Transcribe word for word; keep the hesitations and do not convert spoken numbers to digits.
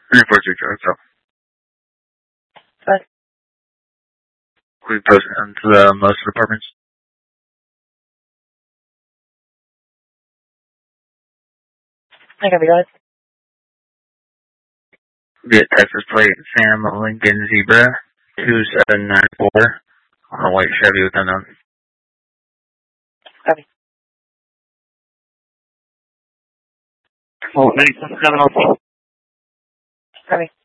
three four two Charlie, so. What? We post into the most apartments. I can be good. Get Texas plate Sam Lincoln Zebra two seven nine four on a white Chevy with unknown. Copy. Oh, ninety-seven oh two. Copy.